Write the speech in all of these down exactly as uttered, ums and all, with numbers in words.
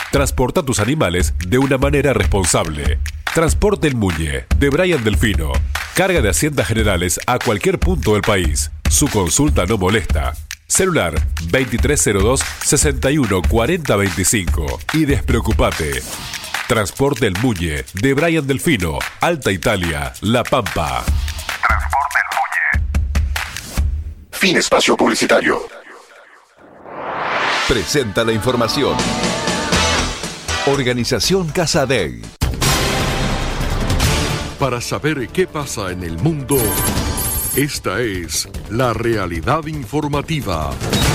Transporta tus animales de una manera responsable. Transporte El Muñe, de Brian Delfino. Carga de Haciendas Generales a cualquier punto del país. Su consulta no molesta. Celular veintitrés cero dos, sesenta y uno cuarenta veinticinco. Y despreocupate. Transporte El Muñe, de Brian Delfino, Alta Italia, La Pampa. Transporte El Muñe. Fin espacio publicitario. Presenta la información. Organización Casa Dei. Para saber qué pasa en el mundo, esta es la realidad informativa.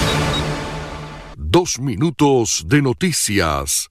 Dos minutos de noticias.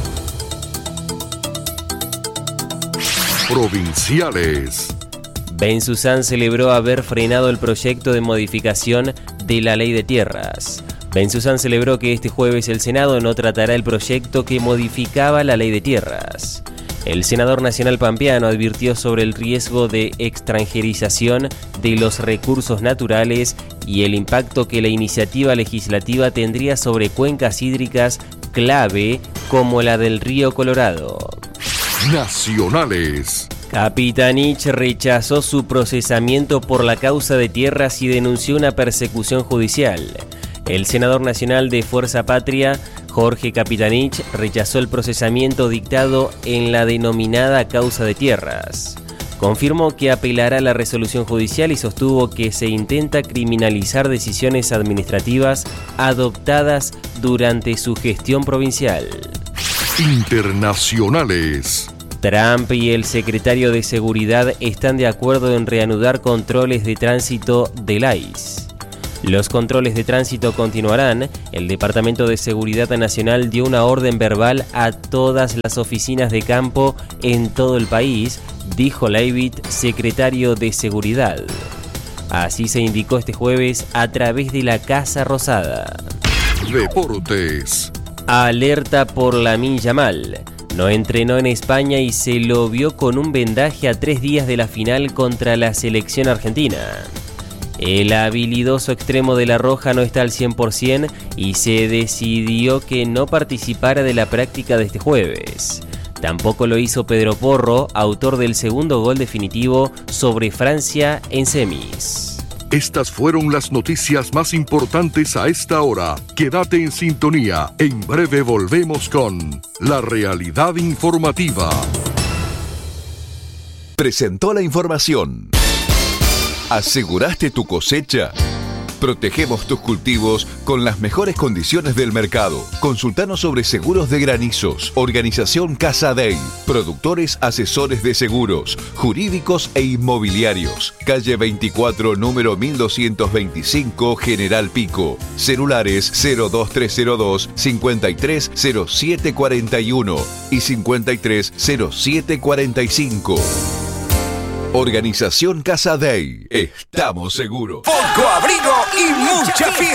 Provinciales. Bensusán celebró haber frenado el proyecto de modificación de la ley de tierras. Bensusán celebró que este jueves el Senado no tratará el proyecto que modificaba la ley de tierras. El senador nacional pampeano advirtió sobre el riesgo de extranjerización de los recursos naturales y el impacto que la iniciativa legislativa tendría sobre cuencas hídricas clave como la del río Colorado. Nacionales. Capitanich rechazó su procesamiento por la causa de tierras y denunció una persecución judicial. El senador nacional de Fuerza Patria, Jorge Capitanich, rechazó el procesamiento dictado en la denominada causa de tierras. Confirmó que apelará a la resolución judicial y sostuvo que se intenta criminalizar decisiones administrativas adoptadas durante su gestión provincial. Internacionales. Trump y el secretario de Seguridad están de acuerdo en reanudar controles de tránsito del I C E. Los controles de tránsito continuarán. El Departamento de Seguridad Nacional dio una orden verbal a todas las oficinas de campo en todo el país, dijo Leavitt, secretario de Seguridad. Así se indicó este jueves a través de la Casa Rosada. Deportes. Alerta por Lamine Yamal. No entrenó en España y se lo vio con un vendaje a tres días de la final contra la selección argentina. El habilidoso extremo de La Roja no está al cien por ciento y se decidió que no participara de la práctica de este jueves. Tampoco lo hizo Pedro Porro, autor del segundo gol definitivo sobre Francia en semis. Estas fueron las noticias más importantes a esta hora. Quédate en sintonía. En breve volvemos con La Realidad Informativa. Presentó la información. ¿Aseguraste tu cosecha? Protegemos tus cultivos con las mejores condiciones del mercado. Consultanos sobre seguros de granizos. Organización Casa Dei. Productores asesores de seguros, jurídicos e inmobiliarios. Calle veinticuatro, número mil doscientos veinticinco, General Pico. Celulares cero dos tres cero dos, cincuenta y tres cero siete cuarenta y uno y cincuenta y tres cero siete cuarenta y cinco. Organización Casa Dei. Estamos seguros. Poco abrigo y mucha fiesta.